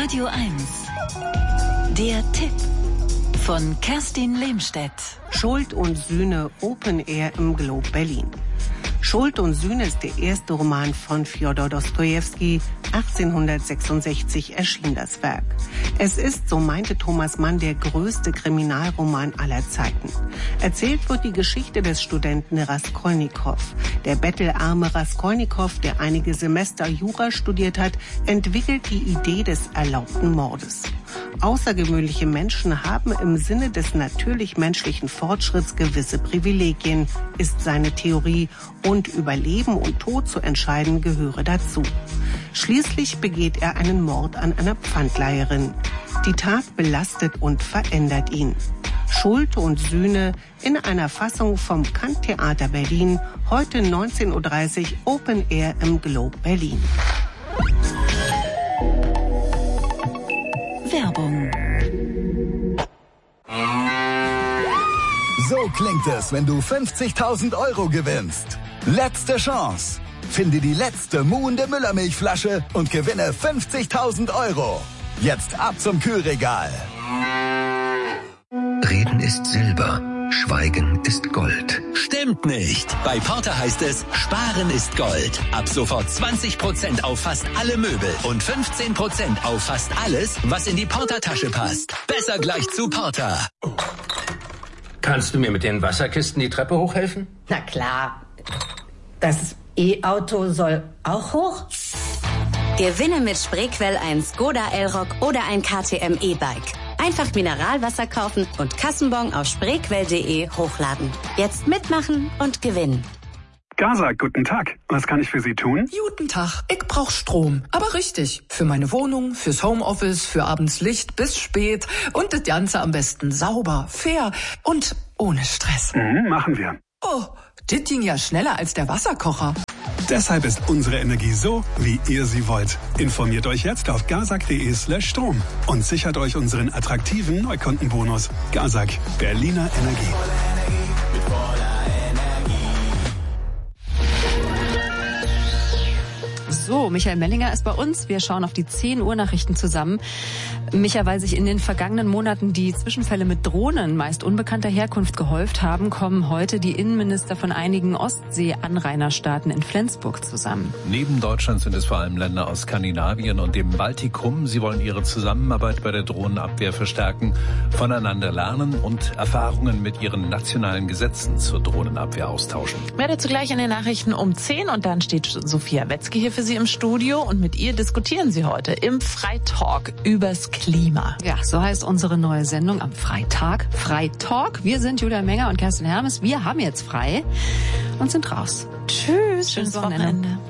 Radio 1. Der Tipp von Kerstin Lehmstedt. Schuld und Sühne, Open Air im Globe Berlin. Schuld und Sühne ist der erste Roman von Fjodor Dostojewski. 1866 erschien das Werk. Es ist, so meinte Thomas Mann, der größte Kriminalroman aller Zeiten. Erzählt wird die Geschichte des Studenten Raskolnikow. Der bettelarme Raskolnikow, der einige Semester Jura studiert hat, entwickelt die Idee des erlaubten Mordes. Außergewöhnliche Menschen haben im Sinne des natürlich menschlichen Fortschritts gewisse Privilegien, ist seine Theorie, und über Leben und Tod zu entscheiden gehöre dazu. Schließlich begeht er einen Mord an einer Pfandleiherin. Die Tat belastet und verändert ihn. Schuld und Sühne in einer Fassung vom Kant-Theater Berlin, heute 19:30 Uhr, Open Air im Globe Berlin. Werbung. So klingt es, wenn du 50.000 € gewinnst. Letzte Chance. Finde die letzte muhende Müllermilchflasche und gewinne 50.000 €. Jetzt ab zum Kühlregal. Reden ist Silber, Schweigen ist Gold. Stimmt nicht. Bei Porter heißt es, Sparen ist Gold. Ab sofort 20% auf fast alle Möbel und 15% auf fast alles, was in die Porter-Tasche passt. Besser gleich zu Porter. Kannst du mir mit den Wasserkisten die Treppe hochhelfen? Na klar. Das E-Auto soll auch hoch? Gewinne mit Spreequell ein Skoda Elroq oder ein KTM E-Bike. Einfach Mineralwasser kaufen und Kassenbon auf spreequell.de hochladen. Jetzt mitmachen und gewinnen. Gaza, guten Tag. Was kann ich für Sie tun? Guten Tag. Ich brauch Strom. Aber richtig. Für meine Wohnung, fürs Homeoffice, für abends Licht bis spät. Und das Ganze am besten sauber, fair und ohne Stress. Machen wir. Oh, das ging ja schneller als der Wasserkocher. Deshalb ist unsere Energie so, wie ihr sie wollt. Informiert euch jetzt auf gazak.de/Strom und sichert euch unseren attraktiven Neukundenbonus. Gazak, Berliner Energie. So, Michael Mellinger ist bei uns. Wir schauen auf die 10 Uhr Nachrichten zusammen. Micha, weil sich in den vergangenen Monaten die Zwischenfälle mit Drohnen meist unbekannter Herkunft gehäuft haben, kommen heute die Innenminister von einigen Ostsee-Anrainerstaaten in Flensburg zusammen. Neben Deutschland sind es vor allem Länder aus Skandinavien und dem Baltikum. Sie wollen ihre Zusammenarbeit bei der Drohnenabwehr verstärken, voneinander lernen und Erfahrungen mit ihren nationalen Gesetzen zur Drohnenabwehr austauschen. Mehr dazu gleich in den Nachrichten um 10 und dann steht Sophia Wetzke hier für Sie im Studio und mit ihr diskutieren Sie heute im Freitalk übers Klima. Ja, so heißt unsere neue Sendung am Freitag. Freitalk. Wir sind Julia Menger und Kerstin Hermes. Wir haben jetzt frei und sind raus. Tschüss. Schönes Wochenende.